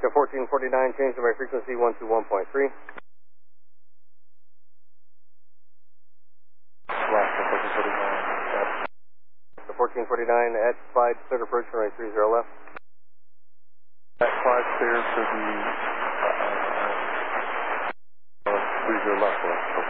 To 1449, change to my frequency 121.3. To 1449, at Clyde, clear approach for right 30 left. At Clyde, clear to the 30 left.